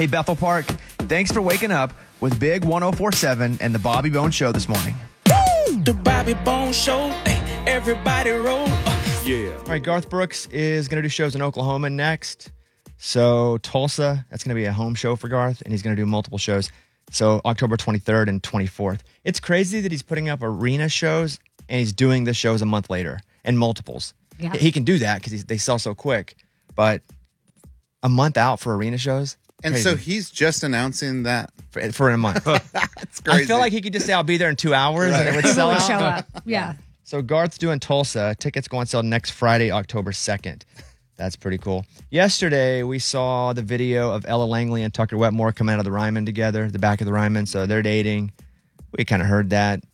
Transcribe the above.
Hey, Bethel Park, thanks for waking up with Big 104.7 and the Bobby Bones Show this morning. The Bobby Bones Show, everybody roll. Yeah. All right, Garth Brooks is going to do shows in Oklahoma next. So Tulsa, that's going to be a home show for Garth, and he's going to do multiple shows. So October 23rd and 24th. It's crazy that he's putting up arena shows, and he's doing the shows a month later and multiples. Yeah. He can do that because they sell so quick. But a month out for arena shows? And Crazy. so he's just announcing that. For a month. That's crazy. I feel like he could just say, I'll be there in 2 hours, and it would People sell would out. show up. Yeah. So Garth's doing Tulsa. Tickets go on sale next Friday, October 2nd. That's pretty cool. Yesterday, we saw the video of Ella Langley and Tucker Wetmore come out of the Ryman together, the back of the Ryman. So they're dating. We kind of heard that